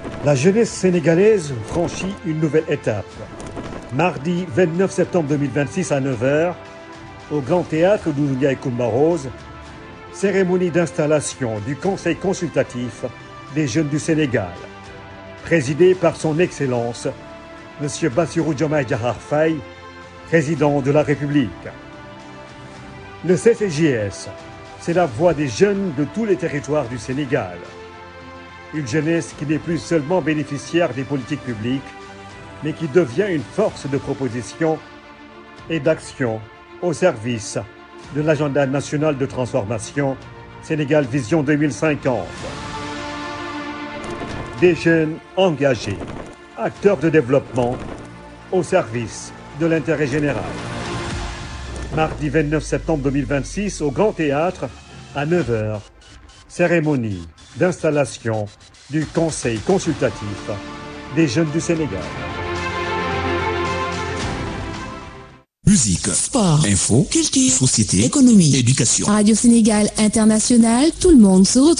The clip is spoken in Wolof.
La jeunesse sénégalaise franchit une nouvelle étape. Mardi 29 septembre 2026 à 9 h, au Grand Théâtre d'Ounia et Kumba Rose, cérémonie d'installation du Conseil consultatif des jeunes du Sénégal, présidé par son Excellence, M. Bassirou Diomaye Diakhar Faye, président de la République. Le CCJS, c'est la voix des jeunes de tous les territoires du Sénégal. Une jeunesse qui n'est plus seulement bénéficiaire des politiques publiques, mais qui devient une force de proposition et d'action au service de l'agenda national de transformation Sénégal Vision 2050. Des jeunes engagés, acteurs de développement au service de l'intérêt général. Mardi 29 septembre 2026 au Grand Théâtre à 9 h, cérémonie d'installation du Conseil consultatif des jeunes du Sénégal. Musique, sport, info, culture, société, économie, éducation. Radio Sénégal International, tout le monde se retrouve.